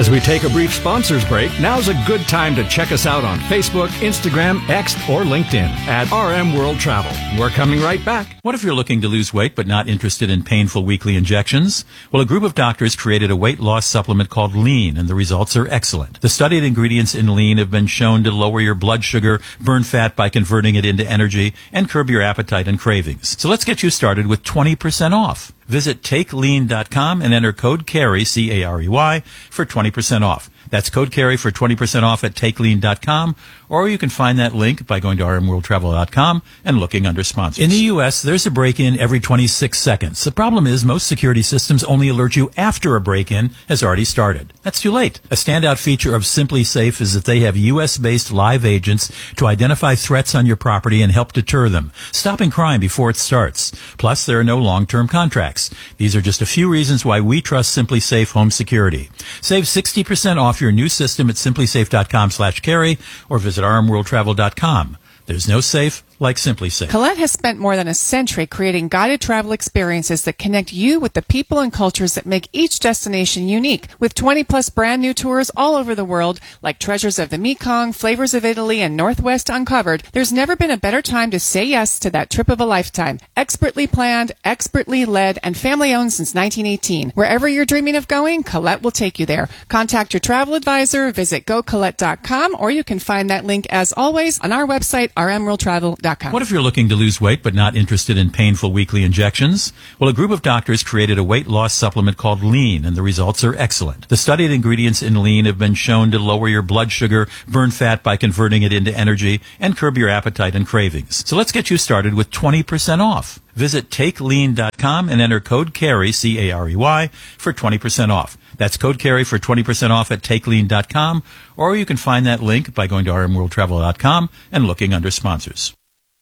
As we take a brief sponsors break, now's a good time to check us out on Facebook, Instagram, X, or LinkedIn at RM World Travel. We're coming right back. What if you're looking to lose weight but not interested in painful weekly injections? Well, a group of doctors created a weight loss supplement called Lean, and the results are excellent. The studied ingredients in Lean have been shown to lower your blood sugar, burn fat by converting it into energy, and curb your appetite and cravings. So let's get you started with 20% off. Visit TakeLean.com and enter code CAREY, C-A-R-E-Y, for 20% off. That's code CAREY for 20% off at TakeLean.com, or you can find that link by going to rmworldtravel.com and looking under sponsors. In the U.S., there's a break-in every 26 seconds. The problem is most security systems only alert you after a break-in has already started. That's too late. A standout feature of Simply Safe is that they have U.S.-based live agents to identify threats on your property and help deter them, stopping crime before it starts. Plus, there are no long-term contracts. These are just a few reasons why we trust Simply Safe Home Security. Save 60% off your new system at simplysafe.com/carry or visit rmworldtravel.com. There's no safe like Simply Safe. Colette has spent more than a century creating guided travel experiences that connect you with the people and cultures that make each destination unique. With 20-plus brand new tours all over the world, like Treasures of the Mekong, Flavors of Italy, and Northwest Uncovered, there's never been a better time to say yes to that trip of a lifetime. Expertly planned, expertly led, and family-owned since 1918. Wherever you're dreaming of going, Colette will take you there. Contact your travel advisor, visit GoColette.com, or you can find that link, as always, on our website, rmworldtravel.com. What if you're looking to lose weight but not interested in painful weekly injections? Well, a group of doctors created a weight loss supplement called Lean, and the results are excellent. The studied ingredients in Lean have been shown to lower your blood sugar, burn fat by converting it into energy, and curb your appetite and cravings. So let's get you started with 20% off. Visit TakeLean.com and enter code CAREY, C-A-R-E-Y, for 20% off. That's code CAREY for 20% off at TakeLean.com, or you can find that link by going to rmworldtravel.com and looking under sponsors.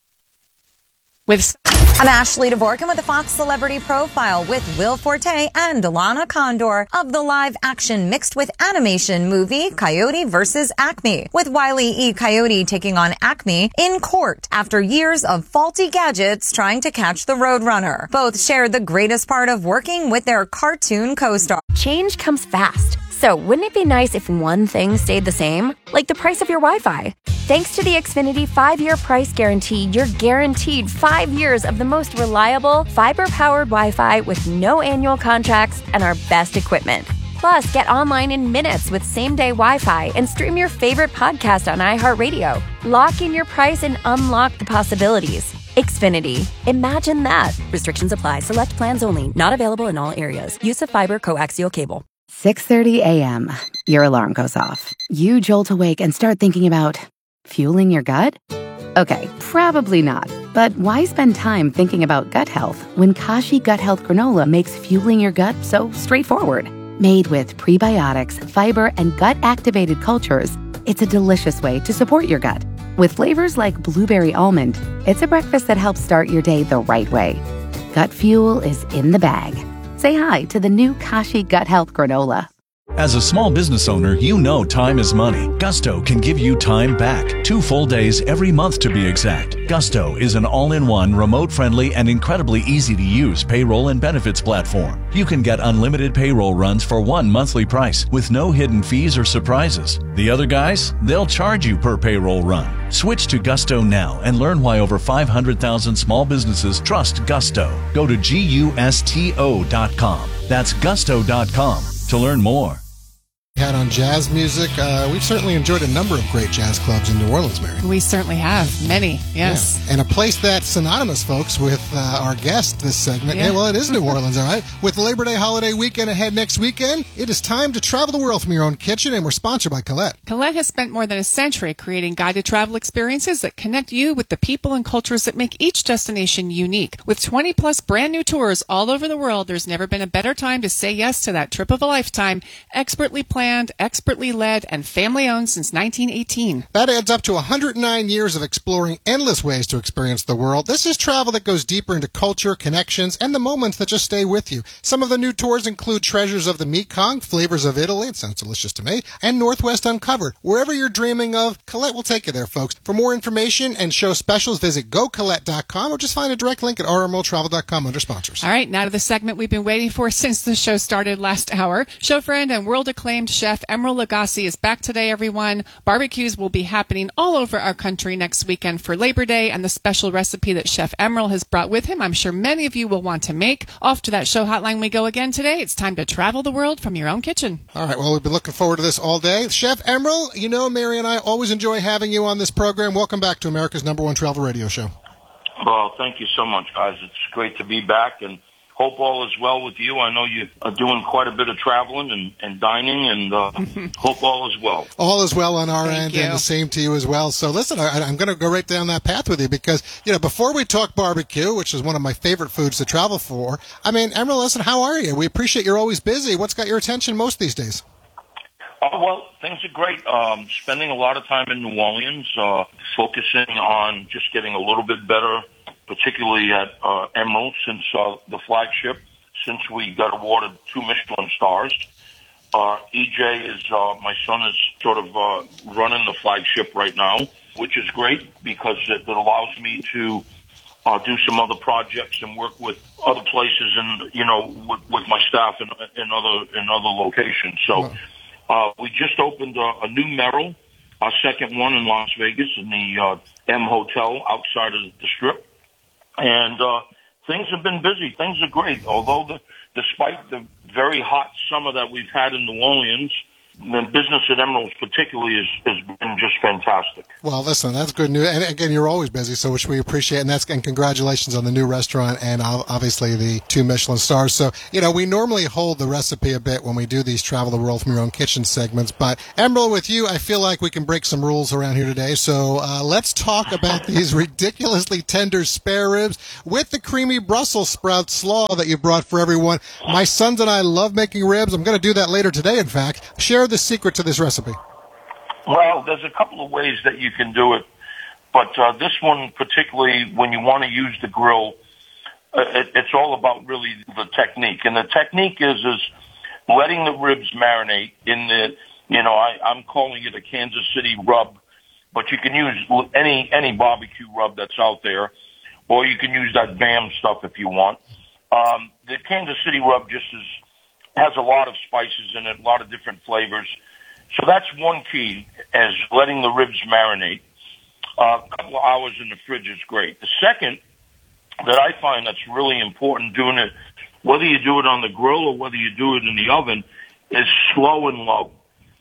I'm Ashley Dvorkin with the Fox Celebrity Profile with Will Forte and Delana Condor of the live-action mixed with animation movie Coyote vs. Acme, with Wile E. Coyote taking on Acme in court after years of faulty gadgets trying to catch the Roadrunner. Both shared the greatest part of working with their cartoon co-star. Change comes fast. So wouldn't it be nice if one thing stayed the same? Like the price of your Wi-Fi. Thanks to the Xfinity 5-year price guarantee, you're guaranteed 5 years of the most reliable, fiber-powered Wi-Fi with no annual contracts and our best equipment. Plus, get online in minutes with same-day Wi-Fi and stream your favorite podcast on iHeartRadio. Lock in your price and unlock the possibilities. Xfinity. Imagine that. Restrictions apply. Select plans only. Not available in all areas. Use of fiber coaxial cable. 6:30 a.m. Your alarm goes off. You jolt awake and start thinking about fueling your gut? Okay, probably not. But why spend time thinking about gut health when Kashi Gut Health Granola makes fueling your gut so straightforward? Made with prebiotics, fiber, and gut-activated cultures, it's a delicious way to support your gut. With flavors like blueberry almond, it's a breakfast that helps start your day the right way. Gut fuel is in the bag. Say hi to the new Kashi Gut Health Granola. As a small business owner, you know time is money. Gusto can give you time back. 2 full days every month to be exact. Gusto is an all-in-one, remote-friendly, and incredibly easy-to-use payroll and benefits platform. You can get unlimited payroll runs for one monthly price with no hidden fees or surprises. The other guys, they'll charge you per payroll run. Switch to Gusto now and learn why over 500,000 small businesses trust Gusto. Go to GUSTO.com. That's Gusto.com to learn more. Had on jazz music. We've certainly enjoyed a number of great jazz clubs in New Orleans, Mary. We certainly have. Many, yes. Yeah. And a place that's synonymous, folks, with our guest this segment. Yeah. Yeah, well, it is New Orleans, all right? With the Labor Day holiday weekend ahead next weekend, it is time to travel the world from your own kitchen, and we're sponsored by Colette. Colette has spent more than a century creating guided travel experiences that connect you with the people and cultures that make each destination unique. With 20-plus brand new tours all over the world, there's never been a better time to say yes to that trip of a lifetime. Expertly planned, expertly led, and family-owned since 1918. That adds up to 109 years of exploring endless ways to experience the world. This is travel that goes deeper into culture, connections, and the moments that just stay with you. Some of the new tours include Treasures of the Mekong, Flavors of Italy, it sounds delicious to me, and Northwest Uncovered. Wherever you're dreaming of, Colette will take you there, folks. For more information and show specials, visit GoColette.com or just find a direct link at rmworldtravel.com under sponsors. All right, now to the segment we've been waiting for since the show started last hour. Show friend and world-acclaimed chef Emeril Lagasse is back today, everyone. Barbecues will be happening all over our country next weekend for Labor Day, and the special recipe that Chef Emeril has brought with him, I'm sure many of you will want to make. Off to that show hotline we go again today. It's time to travel the world from your own kitchen. All right, well, we've been looking forward to this all day. Chef Emeril, you know Mary and I always enjoy having you on this program. Welcome back to America's #1 travel radio show. Well, thank you so much, guys. It's great to be back, and hope all is well with you. I know you are doing quite a bit of traveling and dining, and hope all is well. All is well on our Thank end, you. and the same to you as well. So listen, I'm going to go right down that path with you because, before we talk barbecue, which is one of my favorite foods to travel for, Emeril, listen, how are you? We appreciate you're always busy. What's got your attention most these days? Oh, well, things are great. Spending a lot of time in New Orleans, focusing on just getting a little bit better, particularly at Emeril since the flagship, since we got awarded 2 Michelin stars. EJ is, my son is sort of running the flagship right now, which is great because it allows me to do some other projects and work with other places and, with my staff in other locations. So we just opened a new Merrill, our second one in Las Vegas in the M Hotel outside of the Strip. And things have been busy. Things are great. Although despite the very hot summer that we've had in New Orleans, the business at Emeril particularly has been just fantastic. Well, listen, that's good news. And again, you're always busy, so which we appreciate. And congratulations on the new restaurant and obviously the 2 Michelin stars. So, we normally hold the recipe a bit when we do these Travel the World from Your Own Kitchen segments. But Emeril, with you, I feel like we can break some rules around here today. So let's talk about these ridiculously tender spare ribs with the creamy Brussels sprout slaw that you brought for everyone. My sons and I love making ribs. I'm going to do that later today, in fact. Share the secret to this recipe. Well, there's a couple of ways that you can do it, but this one particularly, when you want to use the grill, it's all about really the technique. And the technique is letting the ribs marinate in the, I'm calling it a Kansas City rub, but you can use any barbecue rub that's out there, or you can use that BAM stuff if you want. The Kansas City rub just has a lot of spices in it, a lot of different flavors. So that's one key, as letting the ribs marinate. A couple of hours in the fridge is great. The second that I find that's really important doing it, whether you do it on the grill or whether you do it in the oven, is slow and low.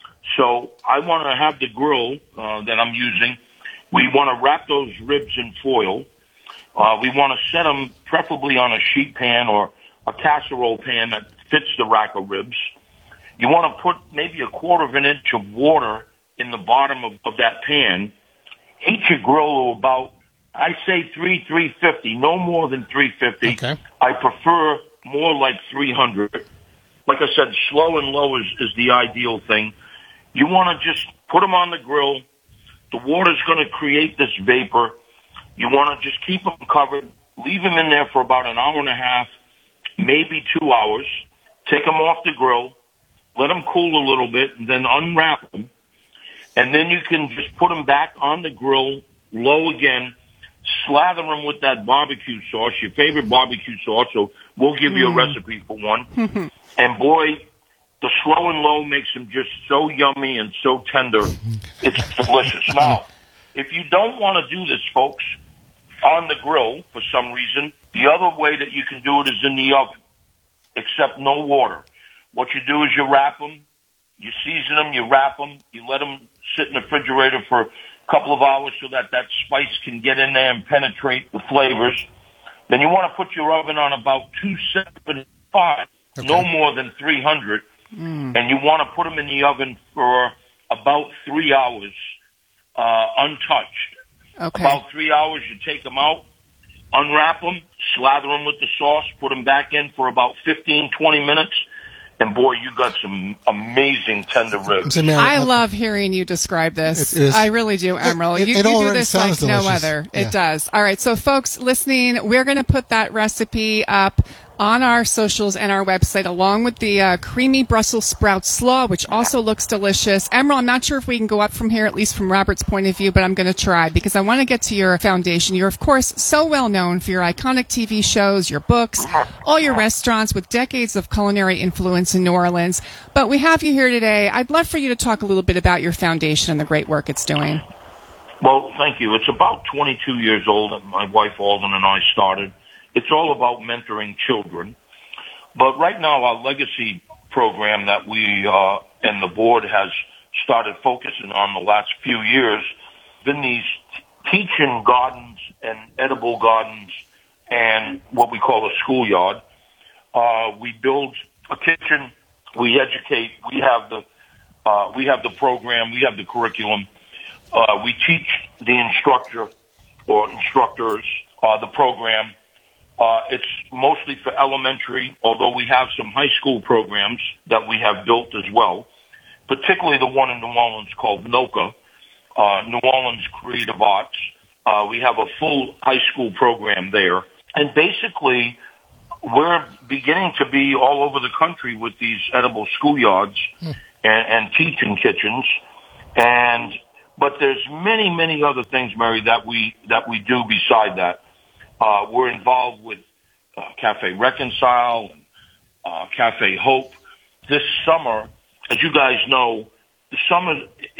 So I want to have the grill that I'm using. We want to wrap those ribs in foil. We want to set them preferably on a sheet pan or a casserole pan that fits the rack of ribs. You want to put maybe 1/4 of an inch of water in the bottom of that pan. Heat your grill to about, I say 350, no more than 350. Okay. I prefer more like 300. Like I said, slow and low is the ideal thing. You want to just put them on the grill. The water's going to create this vapor. You want to just keep them covered. Leave them in there for about an hour and a half, maybe 2 hours. Take them off the grill, let them cool a little bit, and then unwrap them. And then you can just put them back on the grill, low again, slather them with that barbecue sauce, your favorite barbecue sauce. So we'll give you a recipe for one. And boy, the slow and low makes them just so yummy and so tender. It's delicious. Now, if you don't want to do this, folks, on the grill for some reason, the other way that you can do it is in the oven, except no water. What you do is you wrap them, you season them, you wrap them, you let them sit in the refrigerator for a couple of hours so that spice can get in there and penetrate the flavors. Then you want to put your oven on about 275, no more than 300, and you want to put them in the oven for about 3 hours, untouched. Okay. About 3 hours, you take them out, unwrap them, slather them with the sauce, put them back in for about 15, 20 minutes, and boy, you got some amazing tender ribs. I love hearing you describe this. I really do, Emeril. You do this like no other. It does. All right, so folks listening, we're going to put that recipe up on our socials and our website, along with the creamy Brussels sprout slaw, which also looks delicious. Emerald, I'm not sure if we can go up from here, at least from Robert's point of view, but I'm going to try because I want to get to your foundation. You're, of course, so well known for your iconic TV shows, your books, all your restaurants with decades of culinary influence in New Orleans. But we have you here today. I'd love for you to talk a little bit about your foundation and the great work it's doing. Well, thank you. It's about 22 years old, and my wife Alden and I started. It's all about mentoring children. But right now, our legacy program that we and the board has started focusing on the last few years been these teaching gardens and edible gardens and what we call a schoolyard. We build a kitchen. We educate. We have the program. We have the curriculum. We teach the instructor or instructors the program. It's mostly for elementary, although we have some high school programs that we have built as well, particularly the one in New Orleans called NOCA, New Orleans Creative Arts. We have a full high school program there. And basically, we're beginning to be all over the country with these edible schoolyards and teaching kitchens. But there's many, many other things, Mary, that we do beside that. We're involved with Cafe Reconcile and Cafe Hope. This summer, as you guys know, the summer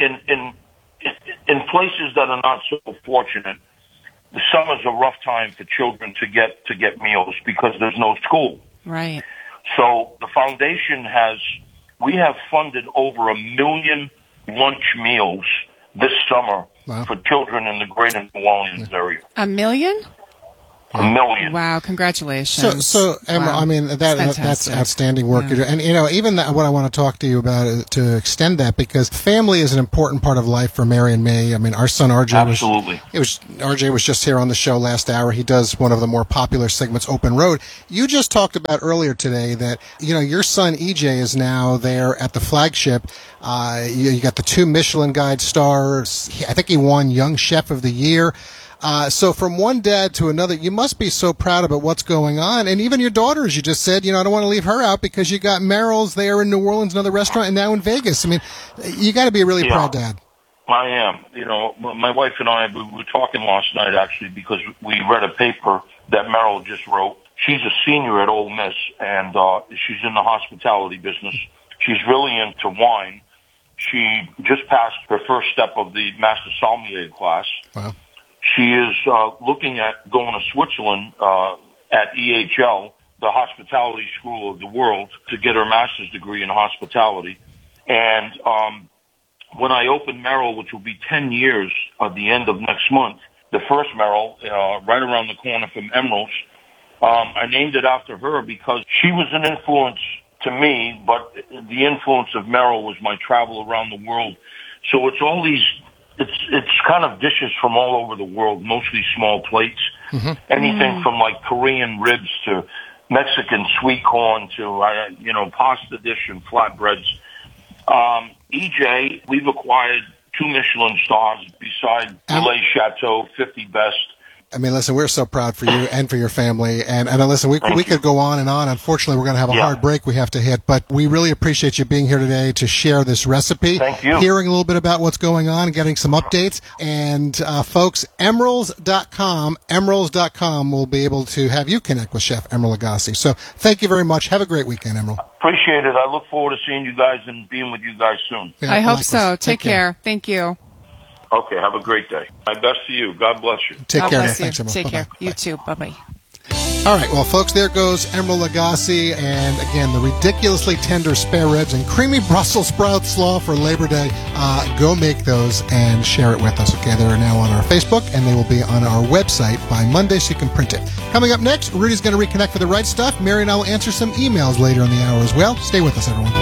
in places that are not so fortunate, the summer's a rough time for children to get meals because there's no school. Right. So the foundation we have funded over 1 million lunch meals this summer for children in the greater New Orleans area. 1 million? 1 million. Wow, congratulations. So Emma, wow. I mean, that's outstanding work. Yeah. And, even what I want to talk to you about is to extend that, because family is an important part of life for Mary and me. I mean, our son RJ RJ was just here on the show last hour. He does one of the more popular segments, Open Road. You just talked about earlier today that, your son EJ is now there at the flagship. You got the 2 Michelin Guide stars. I think he won Young Chef of the Year. So from one dad to another, you must be so proud about what's going on. And even your daughter, as you just said, I don't want to leave her out because you got Merrill's there in New Orleans, another restaurant, and now in Vegas. I mean, you got to be a really proud dad. I am. My wife and I, we were talking last night, actually, because we read a paper that Merrill just wrote. She's a senior at Ole Miss, and she's in the hospitality business. She's really into wine. She just passed her first step of the Master Sommelier class. Wow. She is looking at going to Switzerland at EHL, the hospitality school of the world, to get her master's degree in hospitality. And when I open Merrill, which will be 10 years at the end of next month, the first Merrill, right around the corner from Emerald's, I named it after her because she was an influence to me, but the influence of Merrill was my travel around the world. So it's all these... It's kind of dishes from all over the world, mostly small plates. Mm-hmm. Anything from like Korean ribs to Mexican sweet corn to, pasta dish and flatbreads. EJ, we've acquired 2 Michelin stars beside Relais Chateau, 50 Best. I mean, listen, we're so proud for you and for your family. And listen, we could go on and on. Unfortunately, we're going to have a hard break we have to hit. But we really appreciate you being here today to share this recipe. Thank you. Hearing a little bit about what's going on and getting some updates. And, folks, Emeralds.com will be able to have you connect with Chef Emerald Lagasse. So thank you very much. Have a great weekend, Emerald. Appreciate it. I look forward to seeing you guys and being with you guys soon. Yeah, I hope so. Take care. Thank you. Okay, have a great day. My best to you. God bless you. Take care. Thanks, Emerald. Take care. You too. Bye-bye. All right, well, folks, there goes Emerald Lagasse, and again, the ridiculously tender spare ribs and creamy Brussels sprout slaw for Labor Day. Go make those and share it with us, okay? They're now on our Facebook, and they will be on our website by Monday, so you can print it. Coming up next, Rudy's going to reconnect with the right stuff. Mary and I will answer some emails later in the hour as well. Stay with us, everyone.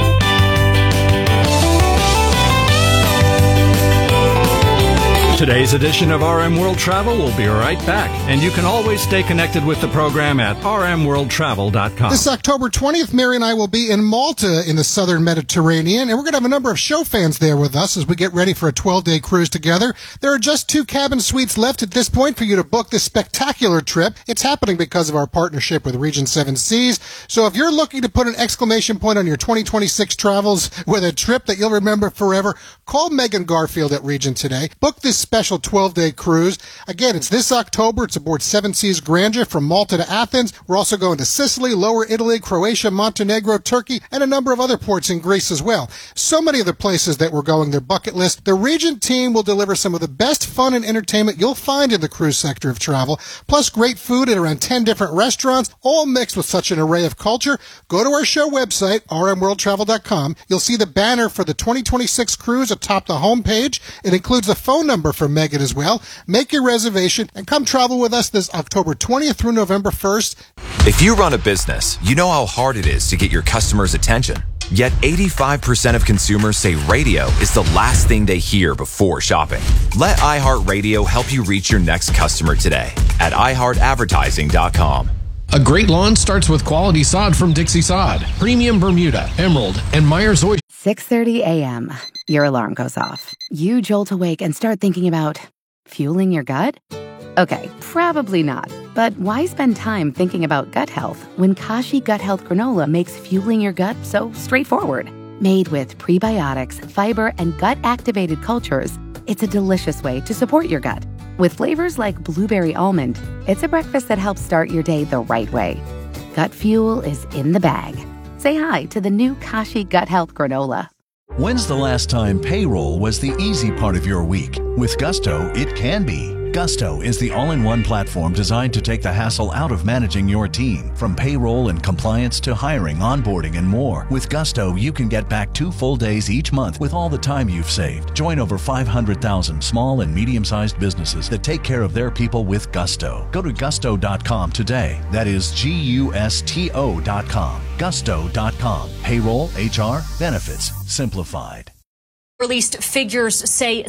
Today's edition of RM World Travel will be right back, and you can always stay connected with the program at rmworldtravel.com. This October 20th, Mary and I will be in Malta in the southern Mediterranean, and we're going to have a number of show fans there with us as we get ready for a 12-day cruise together. There are just 2 cabin suites left at this point for you to book this spectacular trip. It's happening because of our partnership with Regent Seven Seas. So if you're looking to put an exclamation point on your 2026 travels with a trip that you'll remember forever, call Megan Garfield at Regent today. Book this special 12-day cruise. Again, it's this October. It's aboard Seven Seas Grandeur from Malta to Athens. We're also going to Sicily, Lower Italy, Croatia, Montenegro, Turkey, and a number of other ports in Greece as well. So many of the places that we're going, their bucket list. The Regent team will deliver some of the best fun and entertainment you'll find in the cruise sector of travel, plus great food at around 10 different restaurants, all mixed with such an array of culture. Go to our show website, rmworldtravel.com. You'll see the banner for the 2026 cruise atop the homepage. It includes a phone number for Megan as well. Make your reservation and come travel with us this October 20th through November 1st. If you run a business, you know how hard it is to get your customers' attention. Yet 85% of consumers say radio is the last thing they hear before shopping. Let iHeartRadio help you reach your next customer today at iHeartAdvertising.com. A great lawn starts with quality sod from Dixie Sod, premium Bermuda, Emerald, and Myers Oyster. 6:30 a.m. Your alarm goes off. You jolt awake and start thinking about fueling your gut? Okay, probably not. But why spend time thinking about gut health when Kashi Gut Health Granola makes fueling your gut so straightforward? Made with prebiotics, fiber, and gut-activated cultures, it's a delicious way to support your gut. With flavors like blueberry almond, it's a breakfast that helps start your day the right way. Gut fuel is in the bag. Say hi to the new Kashi Gut Health Granola. When's the last time payroll was the easy part of your week? With Gusto, it can be. Gusto is the all-in-one platform designed to take the hassle out of managing your team. From payroll and compliance to hiring, onboarding, and more. With Gusto, you can get back 2 full days each month with all the time you've saved. Join over 500,000 small and medium-sized businesses that take care of their people with Gusto. Go to gusto.com today. That is Gusto.com. Gusto.com. Payroll, HR, benefits, simplified. Released figures say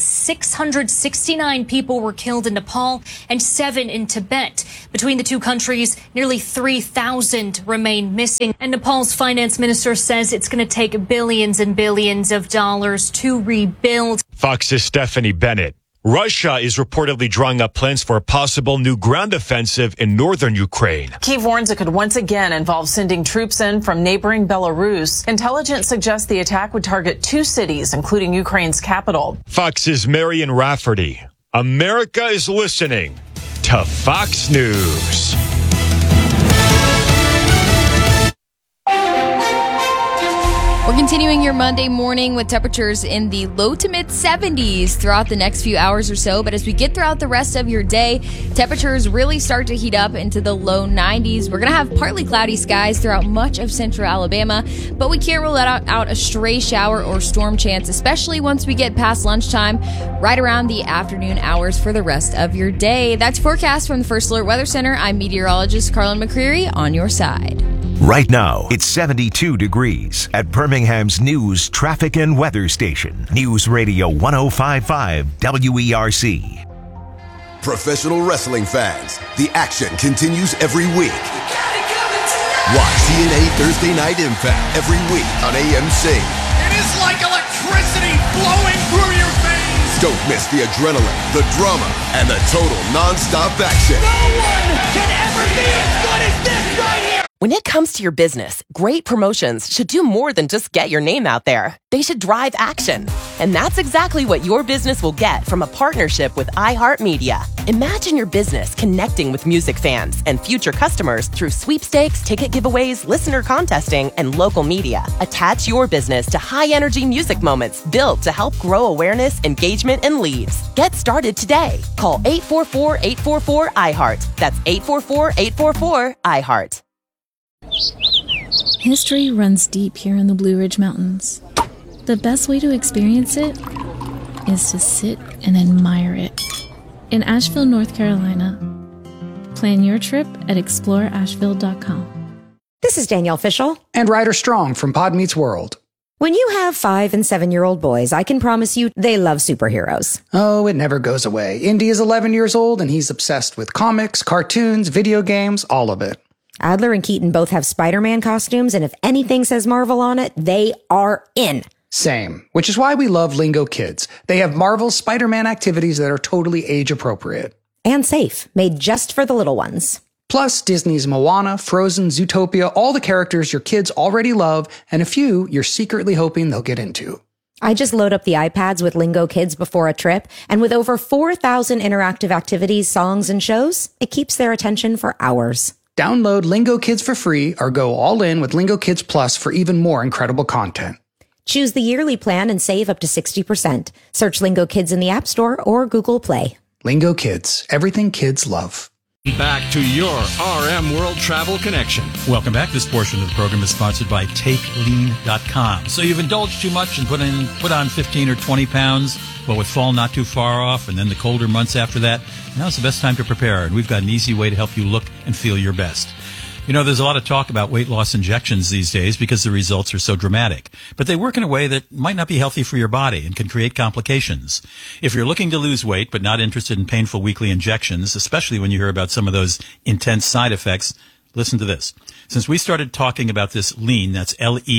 669 people were killed in Nepal and 7 in Tibet. Between the two countries, nearly 3,000 remain missing. And Nepal's finance minister says it's going to take billions and billions of dollars to rebuild. Fox's Stephanie Bennett. Russia is reportedly drawing up plans for a possible new ground offensive in northern Ukraine. Kyiv warns it could once again involve sending troops in from neighboring Belarus. Intelligence suggests the attack would target 2 cities, including Ukraine's capital. Fox's Marion Rafferty. America is listening to Fox News. We're continuing your Monday morning with temperatures in the low to mid 70s throughout the next few hours or so. But as we get throughout the rest of your day, temperatures really start to heat up into the low 90s. We're going to have partly cloudy skies throughout much of central Alabama, but we can't rule out a stray shower or storm chance, especially once we get past lunchtime, right around the afternoon hours for the rest of your day. That's forecast from the First Alert Weather Center. I'm meteorologist Carlin McCreary on your side. Right now, it's 72 degrees at Birmingham's News, Traffic, and Weather Station. News Radio 105.5 WERC. Professional wrestling fans, the action continues every week. Watch TNA Thursday Night Impact every week on AMC. It is like electricity flowing through your veins. Don't miss the adrenaline, the drama, and the total non-stop action. No one can ever be as good as this right here. When it comes to your business, great promotions should do more than just get your name out there. They should drive action. And that's exactly what your business will get from a partnership with iHeartMedia. Imagine your business connecting with music fans and future customers through sweepstakes, ticket giveaways, listener contesting, and local media. Attach your business to high-energy music moments built to help grow awareness, engagement, and leads. Get started today. Call 844-844-IHEART. That's 844-844-IHEART. History runs deep here in the Blue Ridge Mountains. The best way to experience it is to sit and admire it. In Asheville, North Carolina. Plan your trip at exploreasheville.com. This is Danielle Fishel and Ryder Strong from Pod Meets World. When you have 5 and 7-year-old boys, I can promise you they love superheroes. Oh, it never goes away. Indy is 11 years old and he's obsessed with comics, cartoons, video games, all of it. Adler and Keaton both have Spider-Man costumes, and if anything says Marvel on it, they are in. Same, which is why we love Lingo Kids. They have Marvel's Spider-Man activities that are totally age-appropriate. And safe, made just for the little ones. Plus, Disney's Moana, Frozen, Zootopia, all the characters your kids already love, and a few you're secretly hoping they'll get into. I just load up the iPads with Lingo Kids before a trip, and with over 4,000 interactive activities, songs, and shows, it keeps their attention for hours. Download Lingo Kids for free or go all in with Lingo Kids Plus for even more incredible content. Choose the yearly plan and save up to 60%. Search Lingo Kids in the App Store or Google Play. Lingo Kids, everything kids love. Back to your RM World Travel Connection. Welcome back. This portion of the program is sponsored by TakeLean.com. So you've indulged too much and put on 15 or 20 pounds. Well, with fall not too far off and then the colder months after that, now's the best time to prepare. And we've got an easy way to help you look and feel your best. You know, there's a lot of talk about weight loss injections these days because the results are so dramatic. But they work in a way that might not be healthy for your body and can create complications. If you're looking to lose weight but not interested in painful weekly injections, especially when you hear about some of those intense side effects, listen to this. Since we started talking about this Lean, that's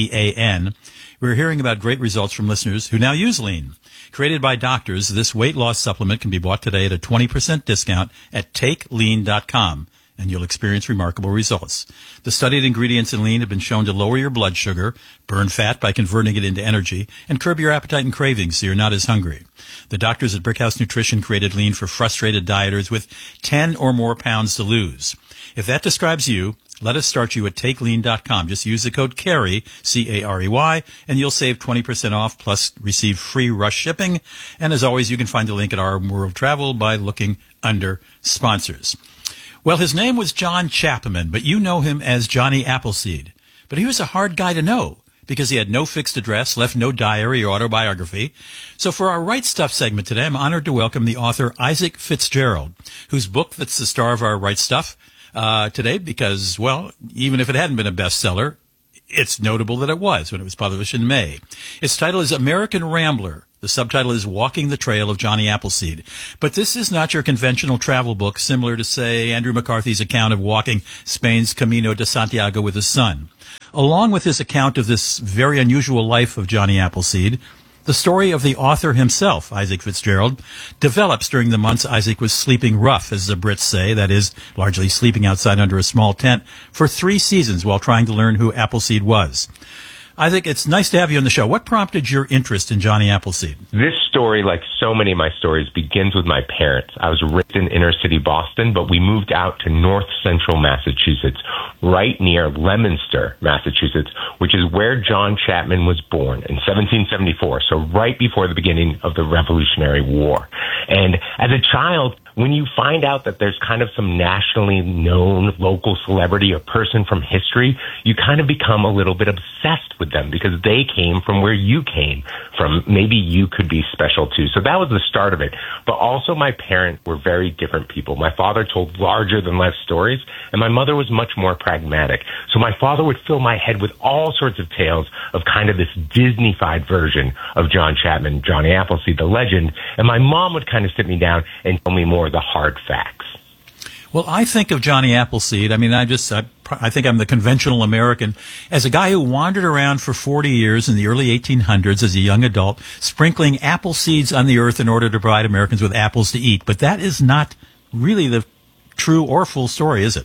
Lean, we're hearing about great results from listeners who now use Lean. Created by doctors, this weight loss supplement can be bought today at a 20% discount at TakeLean.com. And you'll experience remarkable results. The studied ingredients in Lean have been shown to lower your blood sugar, burn fat by converting it into energy, and curb your appetite and cravings so you're not as hungry. The doctors at Brickhouse Nutrition created Lean for frustrated dieters with 10 or more pounds to lose. If that describes you, let us start you at TakeLean.com. Just use the code CAREY, C-A-R-E-Y, and you'll save 20% off, plus receive free rush shipping. And as always, you can find the link at RM World Travel by looking under sponsors. Well, his name was John Chapman, but you know him as Johnny Appleseed. But he was a hard guy to know because he had no fixed address, left no diary or autobiography. So for our Right Stuff segment today, I'm honored to welcome the author Isaac Fitzgerald, whose book that's the star of our Right Stuff today because, well, even if it hadn't been a bestseller, it's notable that it was when it was published in May. Its title is American Rambler. The subtitle is Walking the Trail of Johnny Appleseed. But this is not your conventional travel book, similar to, say, Andrew McCarthy's account of walking Spain's Camino de Santiago with his son. Along with his account of this very unusual life of Johnny Appleseed, the story of the author himself, Isaac Fitzgerald, develops during the months Isaac was sleeping rough, as the Brits say, that is, largely sleeping outside under a small tent, for 3 seasons while trying to learn who Appleseed was. Isaac, it's nice to have you on the show. What prompted your interest in Johnny Appleseed? This story, like so many of my stories, begins with my parents. I was raised in inner city Boston, but we moved out to north central Massachusetts, right near Leominster, Massachusetts, which is where John Chapman was born in 1774, so right before the beginning of the Revolutionary War. And as a child, when you find out that there's kind of some nationally known local celebrity or person from history, you kind of become a little bit obsessed with them because they came from where you came from. Maybe you could be special too. So that was the start of it. But also my parents were very different people. My father told larger than life stories, and my mother was much more pragmatic. So my father would fill my head with all sorts of tales of kind of this Disney-fied version of John Chapman, Johnny Appleseed, the legend. And my mom would kind of sit me down and tell me more of the hard facts. Well, I think of Johnny Appleseed. I mean, I think I'm the conventional American as a guy who wandered around for 40 years in the early 1800s as a young adult, sprinkling apple seeds on the earth in order to provide Americans with apples to eat. But that is not really the true or full story, is it?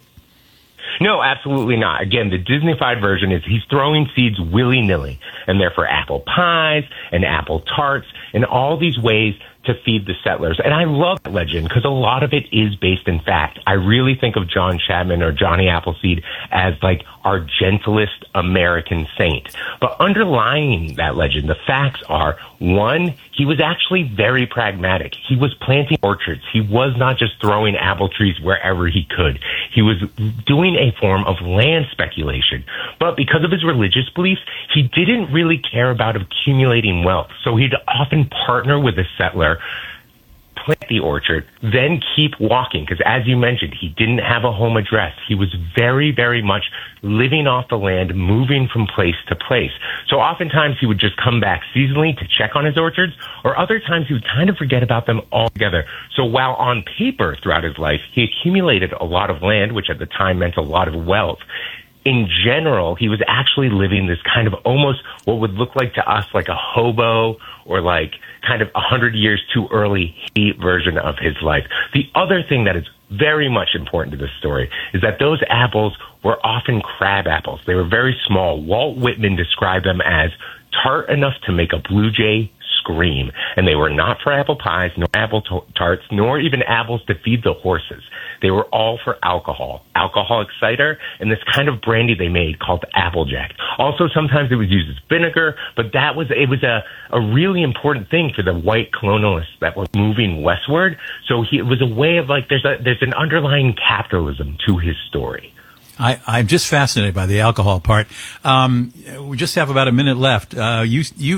No, absolutely not. Again, the Disney-fied version is he's throwing seeds willy-nilly, and they're for apple pies and apple tarts and all these ways to feed the settlers. And I love that legend because a lot of it is based in fact. I really think of John Chapman or Johnny Appleseed as like our gentlest American saint. But underlying that legend, the facts are, one, he was actually very pragmatic. He was planting orchards. He was not just throwing apple trees wherever he could. He was doing a form of land speculation. But because of his religious beliefs, he didn't really care about accumulating wealth. So he'd often partner with a settler, plant the orchard, then keep walking. Because as you mentioned, he didn't have a home address. He was very, very much living off the land, moving from place to place. So oftentimes he would just come back seasonally to check on his orchards, or other times he would kind of forget about them altogether. So while on paper throughout his life, he accumulated a lot of land, which at the time meant a lot of wealth, in general, he was actually living this kind of almost what would look like to us like a hobo or like kind of 100 years too early version of his life. The other thing that is very much important to this story is that those apples were often crab apples. They were very small. Walt Whitman described them as tart enough to make a blue jay scream. And they were not for apple pies, nor apple tarts, nor even apples to feed the horses. They were all for alcoholic cider, and this kind of brandy they made called Applejack. Also, sometimes it was used as vinegar, but it was a really important thing for the white colonialists that were moving westward. So it was a way of like, there's an underlying capitalism to his story. I'm just fascinated by the alcohol part. We just have about a minute left. He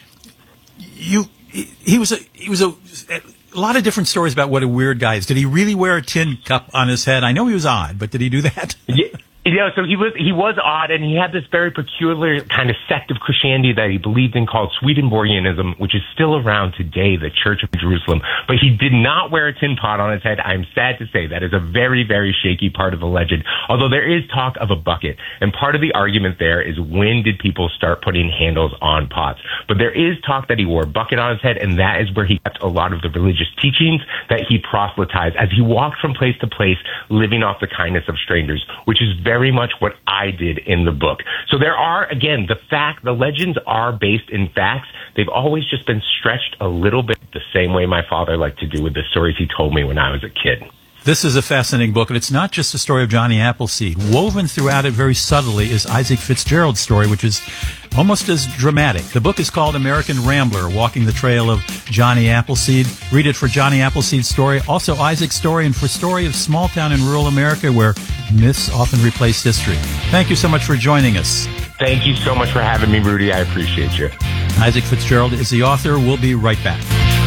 was a lot of different stories about what a weird guy is. Did he really wear a tin cup on his head? I know he was odd, but did he do that? Yeah, so he was odd, and he had this very peculiar kind of sect of Christianity that he believed in called Swedenborgianism, which is still around today, the Church of Jerusalem. But he did not wear a tin pot on his head. I'm sad to say that is a very, very shaky part of the legend, although there is talk of a bucket. And part of the argument there is when did people start putting handles on pots? But there is talk that he wore a bucket on his head, and that is where he kept a lot of the religious teachings that he proselytized as he walked from place to place, living off the kindness of strangers, which is very much what I did in the book. So there are, again, the legends are based in facts. They've always just been stretched a little bit the same way my father liked to do with the stories he told me when I was a kid. This is a fascinating book, and it's not just the story of Johnny Appleseed. Woven throughout it very subtly is Isaac Fitzgerald's story, which is almost as dramatic. The book is called American Rambler, Walking the Trail of Johnny Appleseed. Read it for Johnny Appleseed's story, also Isaac's story, and for story of small town in rural America where myths often replace history. Thank you so much for joining us. Thank you so much for having me, Rudy. I appreciate you. Isaac Fitzgerald is the author. We'll be right back.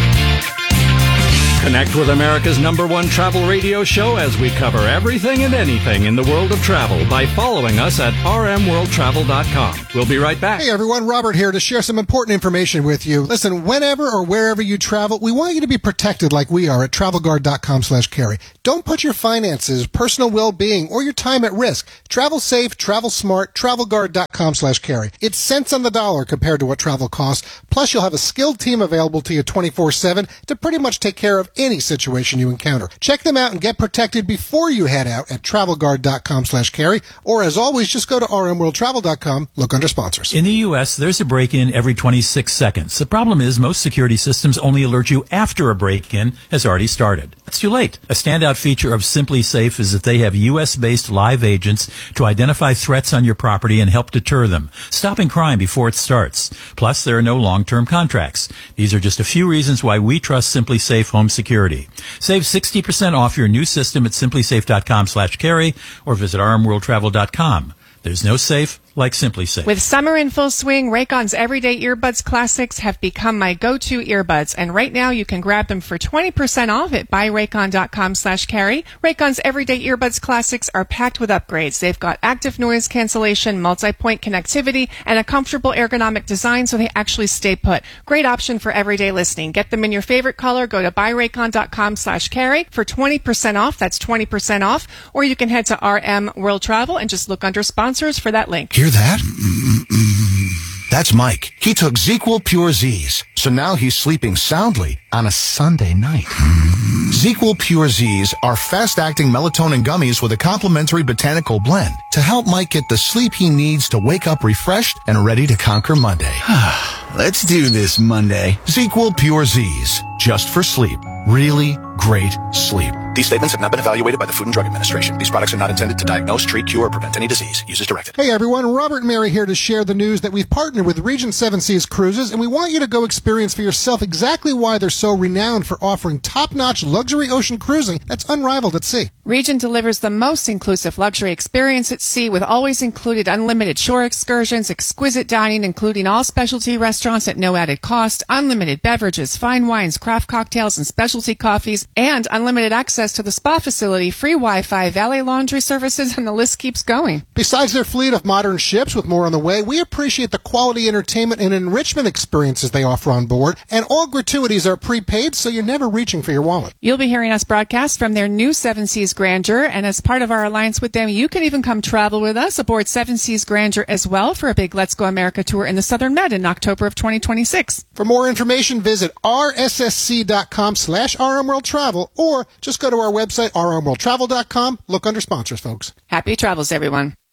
Connect with America's #1 travel radio show as we cover everything and anything in the world of travel by following us at rmworldtravel.com. We'll be right back. Hey everyone, Robert here to share some important information with you. Listen, whenever or wherever you travel, we want you to be protected like we are at travelguard.com/carry. Don't put your finances, personal well-being, or your time at risk. Travel safe, travel smart, travelguard.com/carry. It's cents on the dollar compared to what travel costs. Plus, you'll have a skilled team available to you 24/7 to pretty much take care of any situation you encounter. Check them out and get protected before you head out at travelguard.com/carry, or as always, just go to rmworldtravel.com, look under sponsors. In the U.S., there's a break-in every 26 seconds. The problem is most security systems only alert you after a break-in has already started. It's too late. A standout feature of Simply Safe is that they have U.S.-based live agents to identify threats on your property and help deter them, stopping crime before it starts. Plus, there are no long-term contracts. These are just a few reasons why we trust Simply Safe Home Security. Save 60% off your new system at simplysafe.com/carry or visit rmworldtravel.com. There's no safe like Simply Safe. With summer in full swing, Raycon's Everyday Earbuds Classics have become my go-to earbuds, and right now you can grab them for 20% off at buyraycon.com/carry. Raycon's Everyday Earbuds Classics are packed with upgrades. They've got active noise cancellation, multi-point connectivity, and a comfortable ergonomic design so they actually stay put. Great option for everyday listening. Get them in your favorite color. Go to buyraycon.com/carry for 20% off. That's 20% off. Or you can head to RM World Travel and just look under sponsors for that link. Hear that? That's Mike. He took ZzzQuil Pure Z's, so now he's sleeping soundly on a Sunday night. ZzzQuil Pure Z's are fast-acting melatonin gummies with a complementary botanical blend to help Mike get the sleep he needs to wake up refreshed and ready to conquer Monday. Let's do this Monday. ZzzQuil Pure Z's, just for sleep. Really great sleep. These statements have not been evaluated by the Food and Drug Administration. These products are not intended to diagnose, treat, cure, or prevent any disease. Use as directed. Hey everyone, Robert and Mary here to share the news that we've partnered with Regent Seven Seas Cruises, and we want you to go experience for yourself exactly why they're so renowned for offering top-notch luxury ocean cruising that's unrivaled at sea. Regent delivers the most inclusive luxury experience at sea with always included unlimited shore excursions, exquisite dining, including all specialty restaurants at no added cost, unlimited beverages, fine wines, craft cocktails, and specialty coffees, and unlimited access to the spa facility, free Wi-Fi, valet laundry services, and the list keeps going. Besides their fleet of modern ships with more on the way, we appreciate the quality entertainment and enrichment experiences they offer on board, and all gratuities are prepaid, so you're never reaching for your wallet. You'll be hearing us broadcast from their new Seven Seas Grandeur, and as part of our alliance with them, you can even come travel with us aboard Seven Seas Grandeur as well for a big Let's Go America tour in the Southern Med in October of 2026. For more information, visit rssc.com/rmworldtravel, or just go to our website, rmworldtravel.com. Look under sponsors, folks. Happy travels, everyone.